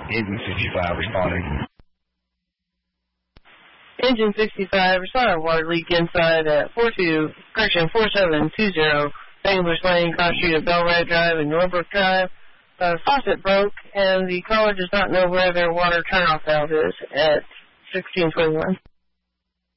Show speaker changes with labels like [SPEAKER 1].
[SPEAKER 1] Engine 65 responding.
[SPEAKER 2] Engine 65, respond to water leak inside at 4720 English Lane, cross street of Bellrad Drive and Norbrook Drive. Faucet broke, and the caller does not know where their water turnoff valve is at 1621.